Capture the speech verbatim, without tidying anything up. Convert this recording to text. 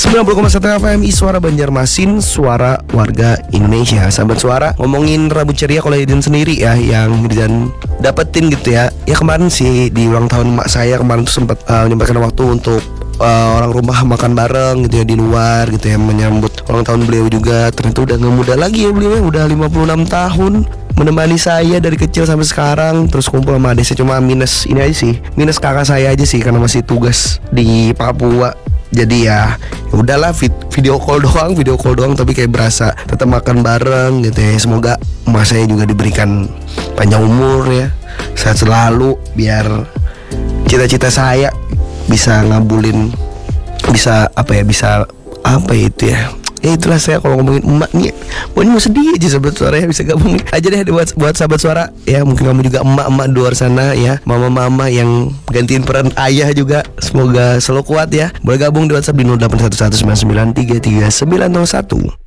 sembilan puluh koma satu F M I Suara Banjarmasin, suara warga Indonesia. Sahabat suara, ngomongin rambut ceria kalau Idan sendiri ya, yang Idan dapetin gitu ya. Ya kemarin sih di ulang tahun emak saya kemarin tuh sempat uh, menyempatkan waktu untuk uh, orang rumah makan bareng gitu ya di luar gitu ya, menyambut ulang tahun beliau juga. Ternyata udah gak muda lagi ya beliau, udah lima puluh enam tahun menemani saya dari kecil sampai sekarang. Terus kumpul sama adik saya, cuma minus ini aja sih, minus kakak saya aja sih karena masih tugas di Papua. Jadi ya, ya udahlah vid- video call doang, video call doang tapi kayak berasa tetap makan bareng gitu ya. Semoga emak saya juga diberikan panjang umur ya, sehat selalu, biar cita-cita saya bisa ngabulin, bisa apa ya, bisa apa ya itu ya. Ya itulah saya kalau ngomongin emak nih, mau ini mau sedih aja sahabat suara ya, bisa gabung aja deh buat buat sahabat suara ya. Mungkin kamu juga emak-emak di luar sana ya, mama-mama yang gantiin peran ayah juga, semoga selalu kuat ya. Boleh gabung di WhatsApp di nol delapan satu satu sembilan sembilan tiga tiga sembilan nol satu.